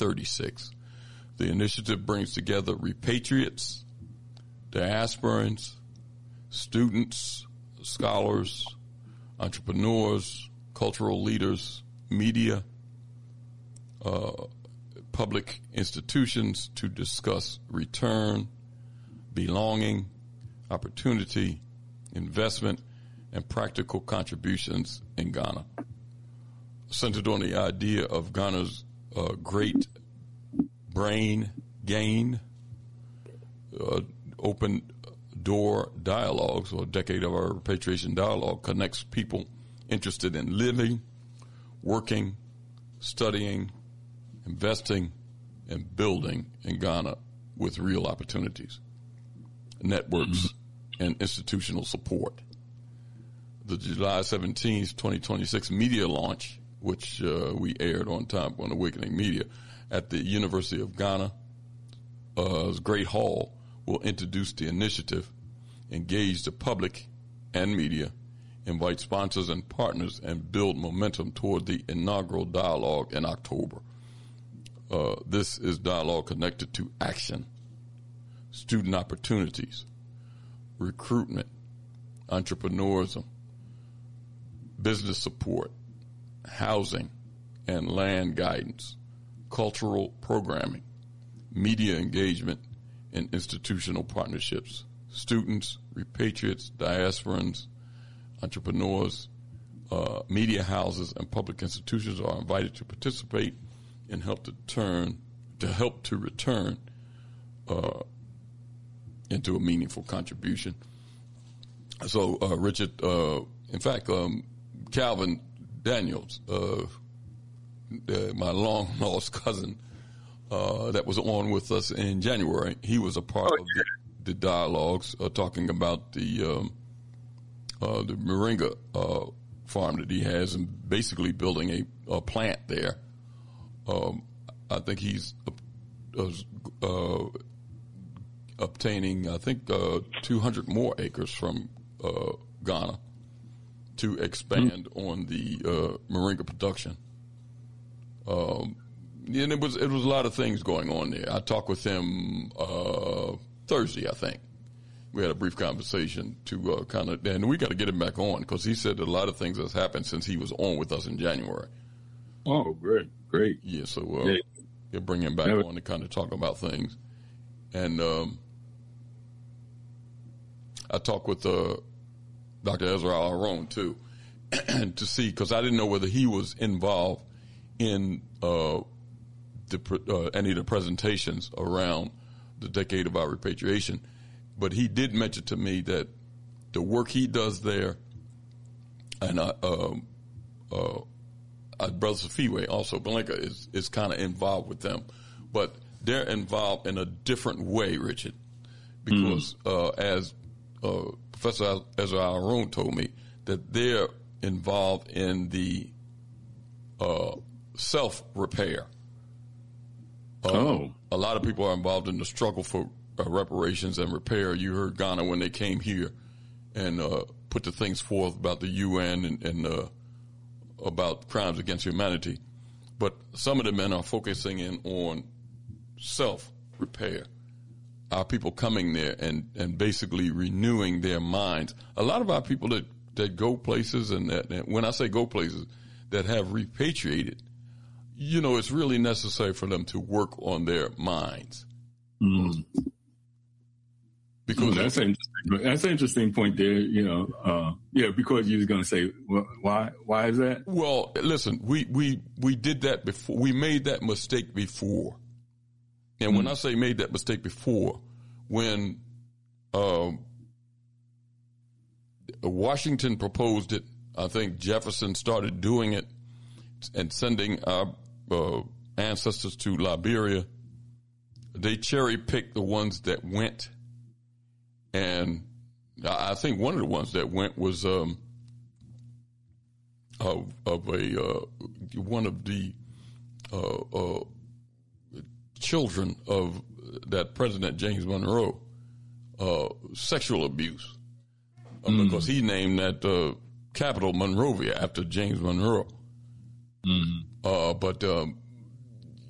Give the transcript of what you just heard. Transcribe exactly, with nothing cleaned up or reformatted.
thirty-six. The initiative brings together repatriates, diasporans, students, scholars, entrepreneurs, cultural leaders, media, uh, public institutions to discuss return, belonging, opportunity, investment, and practical contributions in Ghana. Centered on the idea of Ghana's uh, great brain gain, uh, open door dialogues, or decade of our repatriation dialogue, connects people interested in living, working, studying, investing, and building in Ghana with real opportunities, networks, mm-hmm. and institutional support. The July seventeenth, twenty twenty-six media launch, which uh, we aired on time on Awakening Media at the University of Ghana's uh, Great Hall, will introduce the initiative, engage the public and media, invite sponsors and partners, and build momentum toward the inaugural dialogue in October. Uh, this is dialogue connected to action, student opportunities, recruitment, entrepreneurism, business support, housing and land guidance, cultural programming, media engagement, and institutional partnerships. Students, repatriates, diasporans, entrepreneurs, uh, media houses, and public institutions are invited to participate and help to turn to help to return uh, into a meaningful contribution. So, uh, Richard, uh, in fact, um, Calvin Daniels, uh, uh, my long lost cousin, uh, that was on with us in January, he was a part oh, yeah. of the, the dialogues uh, talking about the um, uh, the moringa uh, farm that he has, and basically building a, a plant there. Um, I think he's uh, uh, obtaining, I think, uh, two hundred more acres from uh, Ghana to expand mm-hmm. on the uh, moringa production. Um, and it was it was a lot of things going on there. I talked with him uh, Thursday, I think. We had a brief conversation to uh, kind of, and we got to get him back on because he said that a lot of things has happened since he was on with us in January. Oh, great, great. Yeah, so uh, yeah. we'll bring him back Never. on to kind of talk about things. And um, I talked with uh, Doctor Ezra Aron, too, to see, because I didn't know whether he was involved in uh, the, uh, any of the presentations around the decade of our repatriation. But he did mention to me that the work he does there, and I, um, uh, uh, Brother Safiwe also, Belenka, is, is kind of involved with them. But they're involved in a different way, Richard, because mm. uh, as uh, Professor Ezra Aron told me, that they're involved in the uh, self-repair. Uh, oh. A lot of people are involved in the struggle for uh, reparations and repair. You heard Ghana when they came here and uh, put the things forth about the U N and, and uh, about crimes against humanity. But some of the men are focusing in on self-repair. Our people coming there and, and basically renewing their minds. A lot of our people that, that go places, and that, and when I say go places, that have repatriated, you know, it's really necessary for them to work on their minds. Mm. Because oh, that's an interesting, that's an interesting point there. You know, uh, yeah, because you was going to say, well, why? Why is that? Well, listen, we we we did that before. We made that mistake before, and mm. when I say made that mistake before, when um, Washington proposed it, I think Jefferson started doing it and sending our uh, ancestors to Liberia. They cherry picked the ones that went, and I think one of the ones that went was um, of, of a uh, one of the uh, uh, children of that President James Monroe, uh, sexual abuse, uh, mm. because he named that uh, capital Monrovia after James Monroe. Mm-hmm. Uh, but um,